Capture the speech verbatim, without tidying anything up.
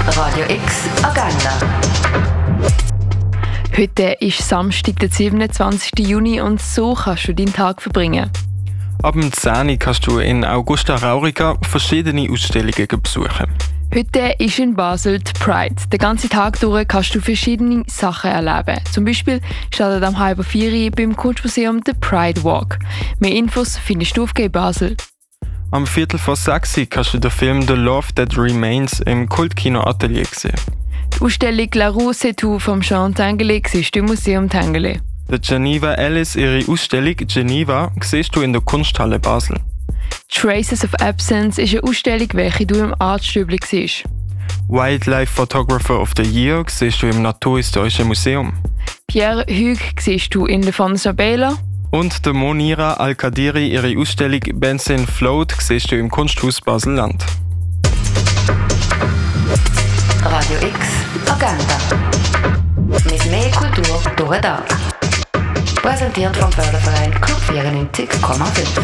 Radio X Agenda. Heute ist Samstag, der siebenundzwanzigsten Juni, und so kannst du deinen Tag verbringen. Ab dem zehn Uhr kannst du in Augusta Raurica verschiedene Ausstellungen besuchen. Heute ist in Basel die Pride. Den ganzen Tag durch kannst du verschiedene Sachen erleben. Zum Beispiel startet am halb vier Uhr beim Kunstmuseum der Pride Walk. Mehr Infos findest du auf G Basel. Am Viertel vor sechs Uhr kannst du den Film «The Love That Remains» im Kultkino Atelier sehen. Die Ausstellung «La Rue C'est Tout» vom Jean Tinguely siehst du im Museum Tinguely. Der Geneva Alice, ihre Ausstellung «Geneva», siehst du in der Kunsthalle Basel. «Traces of Absence» ist eine Ausstellung, welche du im Artstübli siehst. «Wildlife Photographer of the Year» siehst du im Naturhistorischen Museum. «Pierre Hugues» siehst du in der Fons Sabela. Und der Monira Al-Kadiri, ihre Ausstellung «Benzin Float» siehst du im Kunsthaus Basel-Land. Radio X Agenda. Mit mehr Kultur durch den Tag. Präsentiert vom Förderverein Club vierundneunzig Komma fünf.